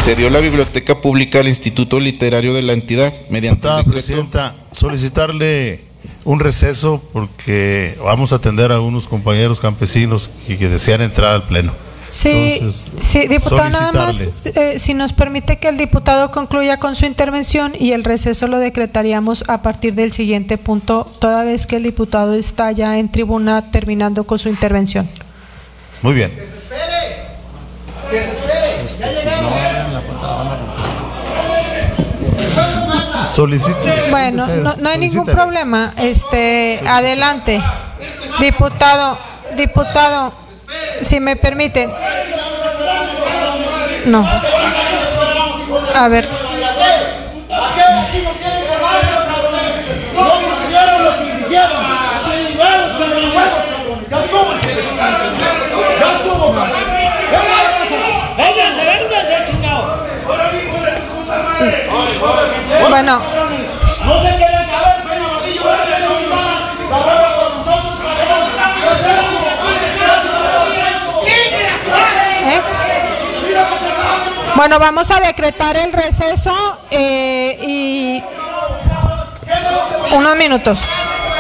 cedió la biblioteca pública al Instituto Literario de la entidad mediante Diputada decreto. Presidenta, solicitarle un receso porque vamos a atender a unos compañeros campesinos que desean entrar al pleno. Sí, Entonces, sí, diputado, nada más, solicitarle. si nos permite que el diputado concluya con su intervención y el receso lo decretaríamos a partir del siguiente punto, toda vez que el diputado está ya en tribuna terminando con su intervención. Muy bien. Solicite. Bueno, no hay ningún problema. Adelante, diputado, si me permiten. No. A ver. Bueno. Bueno, vamos a decretar el receso y unos minutos.